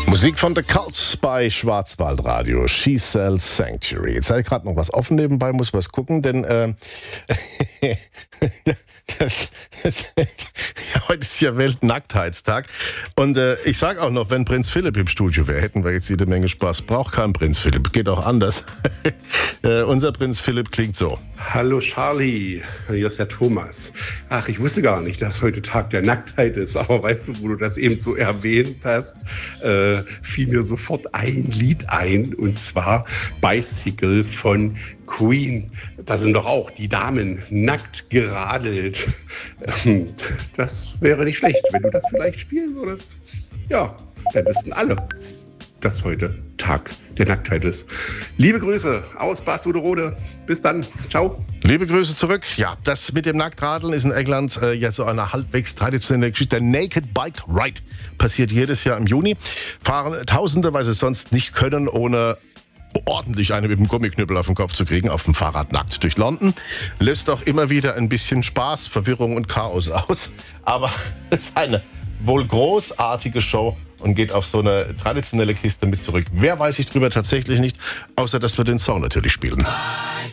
Musik von The Cult bei Schwarzwaldradio. She Sells Sanctuary. Jetzt habe ich gerade noch was offen nebenbei, muss was gucken, denn heute ist ja Weltnacktheitstag. Und ich sage auch noch, wenn Prinz Philipp im Studio wäre, hätten wir jetzt jede Menge Spaß. Braucht kein Prinz Philipp, geht auch anders. Unser Prinz Philipp klingt so. Hallo Charlie, hier ist der Thomas. Ach, ich wusste gar nicht, dass heute Tag der Nacktheit ist, aber weißt du, wo du das eben so erwähnt hast, fiel mir sofort ein Lied ein, und zwar Bicycle von Queen. Da sind doch auch die Damen nackt geradelt. Das wäre nicht schlecht, wenn du das vielleicht spielen würdest. Ja, dann wüssten alle, dass heute Tag der Nacktheit ist. Liebe Grüße aus Bad Suderode. Bis dann. Ciao. Liebe Grüße zurück. Ja, das mit dem Nacktradeln ist in England ja so eine halbwegs traditionelle Geschichte. Der Naked Bike Ride passiert jedes Jahr im Juni. Fahren Tausende, weil sie es sonst nicht können, ohne ordentlich eine mit dem Gummiknüppel auf den Kopf zu kriegen, auf dem Fahrrad nackt durch London. Lässt auch immer wieder ein bisschen Spaß, Verwirrung und Chaos aus. Aber es ist eine wohl großartige Show und geht auf so eine traditionelle Kiste mit zurück. Wer weiß ich drüber tatsächlich nicht, außer dass wir den Song natürlich spielen.